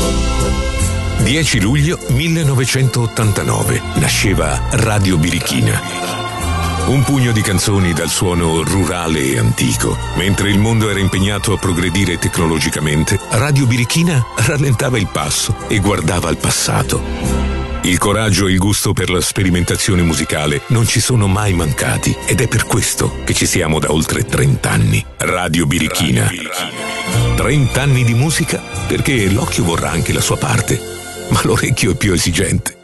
10 luglio 1989 nasceva Radio Birichina. Un pugno di canzoni dal suono rurale e antico. Mentre il mondo era impegnato a progredire tecnologicamente, Radio Birichina rallentava il passo e guardava al passato. Il coraggio e il gusto per la sperimentazione musicale non ci sono mai mancati ed è per questo che ci siamo da oltre 30 anni. Radio Birichina. 30 anni di musica perché l'occhio vorrà anche la sua parte, ma l'orecchio è più esigente.